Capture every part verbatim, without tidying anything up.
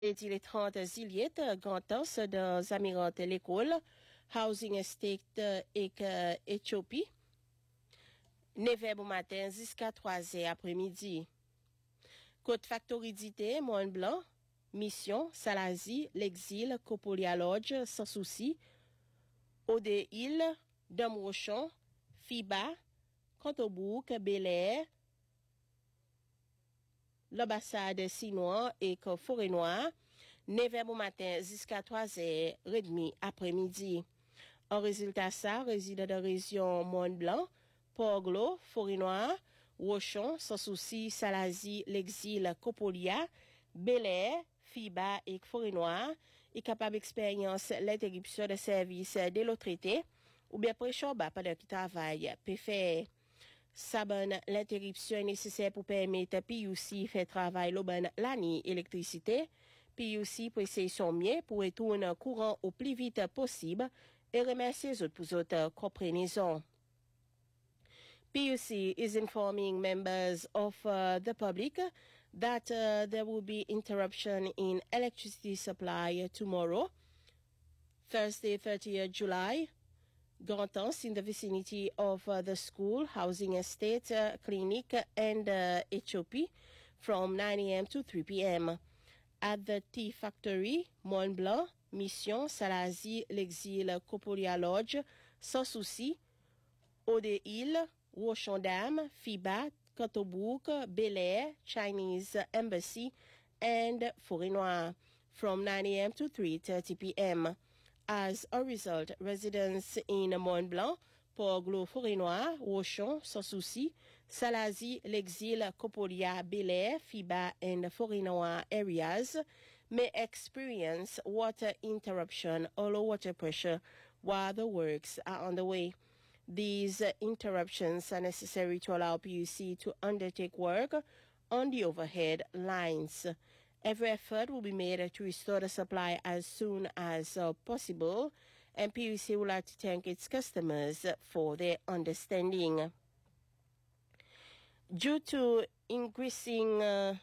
Et il est trente Ziliet, Gantos, dans Amirante l'école, Housing Estate et Éthiopie. neuf heures au matin jusqu'à trois heures après-midi. Côte Factoridité, Mont Blanc, Mission, Salazie, L'Exil, Copolia Lodge, Sans Souci, Ode-Île, Dom-Rochon, Fiba, Contaubourg, Bel-Air, l'ambassade Sinois et Forêt-Noire, neuf heures au matin jusqu'à trois heures trente après-midi. En résultat, ça, résident de la région Mont-Blanc, Port-Glo, Forêt-Noire, Rochon, Sans Souci, Salazie, L'Exil, Copolia, Bel-Air, Fiba et Forêt-Noire, est capable d'expérience l'interruption de service de l'autorité ou bien préchoba pendant qu'il travaille, peut faire. Ça bonne l'interruption est nécessaire pour permettre P U C faire travail le bon l'année électricité. P U C pour essayer son mieux pour retourner courant au plus vite possible et remercier les autres pour votre compréhension. P U C is informing members of uh, the public that uh, there will be interruption in electricity supply tomorrow, Thursday, thirtieth July, Gantos, in the vicinity of uh, the school, housing estate, uh, clinic, and uh, Éthiopie, from nine a.m. to three p.m. At the tea factory, Mont Blanc, Mission, Salazie, L'Exil, Copolia Lodge, Sans Souci, Ode-Île, Rochon-Dam, Fiba, Contaubourg, Bel-Air, Chinese Embassy, and Forêt-Noire, from nine a.m. to three thirty p.m. As a result, residents in Mont Blanc, Port-Glo, Forêt-Noire, Rochon, Sans Souci, Salazie, L'Exil, Copolia, Bel-Air, Fiba, and Forêt-Noire areas may experience water interruption or low water pressure while the works are underway. These uh, interruptions are necessary to allow P U C to undertake work on the overhead lines. Every effort will be made to restore the supply as soon as uh, possible, and P U C would like to thank its customers for their understanding. Due to increasing uh,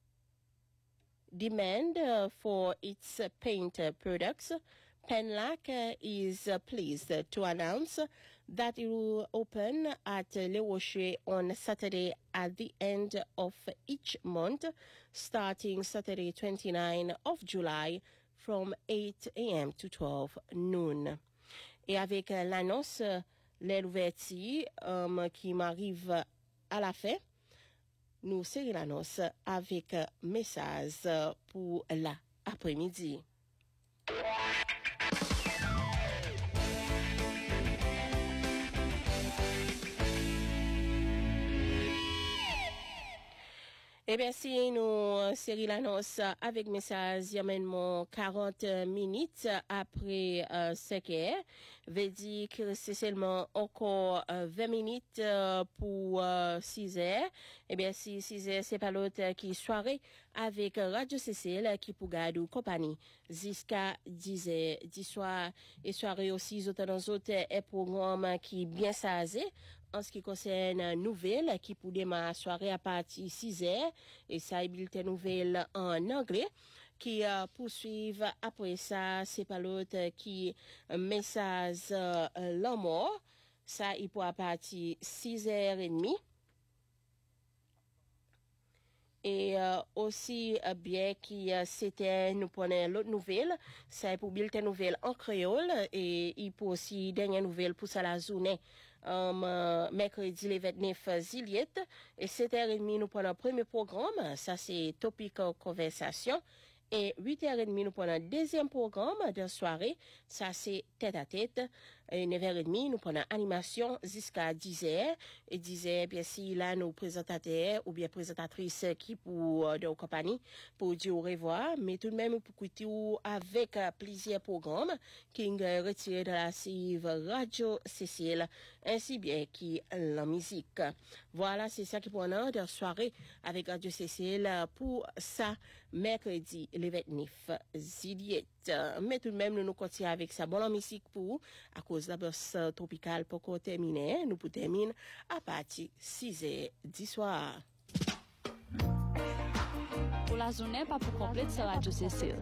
demand uh, for its uh, paint uh, products, Penlac uh, is uh, pleased uh, to announce that it will open at uh, Le Rocher on Saturday at the end of each month, starting Saturday twenty-ninth of July from eight a.m. to twelve noon. Et avec euh, l'annonce, euh, l'ouverture um, qui m'arrive à la fin, nous serrons l'annonce avec euh, message euh, pour l'après-midi. Eh bien, si nous série l'annonce avec message amènement quarante minutes après euh, cinq heures, veut dire que c'est seulement encore euh, vingt minutes euh, pour euh, six heures. Eh bien, si six heures, c'est pas l'autre qui soirée avec Radio Cécile qui pour garder compagnie jusqu'à dix heures du soir. Et soirée aussi, autant dans autres programmes qui bien sazé. En ce qui concerne nouvelles qui pour démarrer soirée à partir de six heures et ça est bulletin nouvelles en anglais qui euh, poursuivent après ça c'est pas l'autre qui euh, message euh, l'amour ça il pour à partir de six heures trente. Et euh, aussi euh, bien qui euh, c'était nous prenons l'autre nouvelle c'est pour bulletin nouvelle en créole et il pour aussi dernière nouvelle pour ça la journée um, euh, mercredi le vingt-neuf juillet et sept heures trente nous prenons le premier programme ça c'est topic conversation et huit heures trente nous prenons le deuxième programme de soirée ça c'est tête à tête et neuf heures trente nous prenons animation jusqu'à dix heures et dix heures bien si là nous présentateurs ou bien présentatrices qui pour euh, de compagnie pour dire au revoir mais tout de même pour quitter avec euh, plusieurs programmes qui euh, retirés de la cive Radio Cécile ainsi bien qui la musique. Voilà, c'est ça qui pour nous de soirée avec Radio Cécile pour ça mercredi le vingt-neuf juillet. Mais tout de même, nous nous continuons avec sa bonne musique pour, à cause de la bosse tropicale pour qu'on termine, nous pour terminer à partir de six heures du soir. pour la journée, pas pour complète sur Radio Cécile.